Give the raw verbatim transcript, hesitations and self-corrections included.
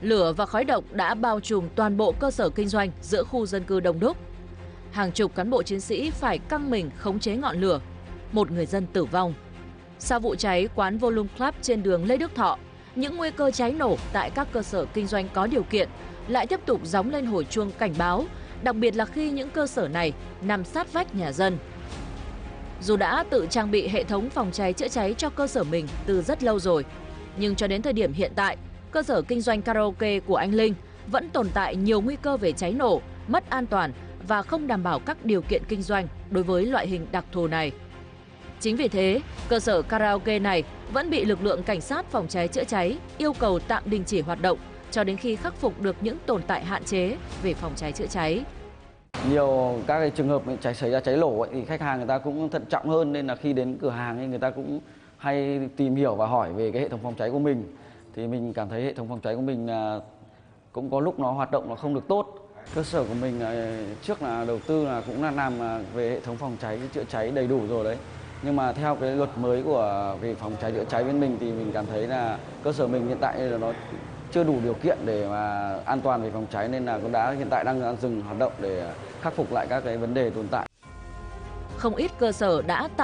Lửa và khói độc đã bao trùm toàn bộ cơ sở kinh doanh giữa khu dân cư đông đúc. Hàng chục cán bộ chiến sĩ phải căng mình khống chế ngọn lửa. Một người dân tử vong. Sau vụ cháy quán Volume Club trên đường Lê Đức Thọ, những nguy cơ cháy nổ tại các cơ sở kinh doanh có điều kiện lại tiếp tục gióng lên hồi chuông cảnh báo, đặc biệt là khi những cơ sở này nằm sát vách nhà dân. Dù đã tự trang bị hệ thống phòng cháy chữa cháy cho cơ sở mình từ rất lâu rồi, nhưng cho đến thời điểm hiện tại, cơ sở kinh doanh karaoke của anh Linh vẫn tồn tại nhiều nguy cơ về cháy nổ, mất an toàn và không đảm bảo các điều kiện kinh doanh đối với loại hình đặc thù này. Chính vì thế, cơ sở karaoke này vẫn bị lực lượng cảnh sát phòng cháy chữa cháy yêu cầu tạm đình chỉ hoạt động cho đến khi khắc phục được những tồn tại hạn chế về phòng cháy chữa cháy. Nhiều các cái trường hợp cháy xảy ra cháy nổ ấy, thì khách hàng người ta cũng thận trọng hơn, nên là khi đến cửa hàng ấy, người ta cũng hay tìm hiểu và hỏi về cái hệ thống phòng cháy của mình. Thì mình cảm thấy hệ thống phòng cháy của mình là cũng có lúc nó hoạt động nó không được tốt. Cơ sở của mình trước là đầu tư là cũng là làm về hệ thống phòng cháy chữa cháy đầy đủ rồi đấy. Nhưng mà theo cái luật mới của về phòng cháy chữa cháy bên mình thì mình cảm thấy là cơ sở mình hiện tại là nó chưa đủ điều kiện để mà an toàn về phòng cháy, nên là cũng đã hiện tại đang dừng hoạt động để khắc phục lại các cái vấn đề tồn tại. Không ít cơ sở đã tạo